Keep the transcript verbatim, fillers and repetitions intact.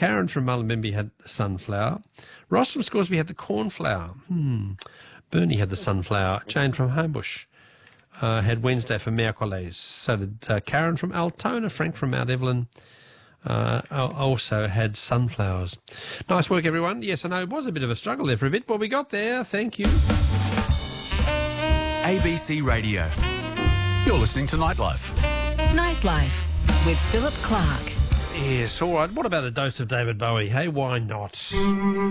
Karen from Mullumbimby had the sunflower. Ross from Scoresby had the cornflower. Hmm. Bernie had the sunflower. Jane from Homebush uh, had Wednesday for Mirecoles. So did uh, Karen from Altona. Frank from Mount Evelyn uh, also had sunflowers. Nice work, everyone. Yes, I know it was a bit of a struggle there for a bit, but we got there. Thank you. A B C Radio. You're listening to Nightlife. Nightlife with Philip Clark. Yes, all right. What about a dose of David Bowie? Hey, why not?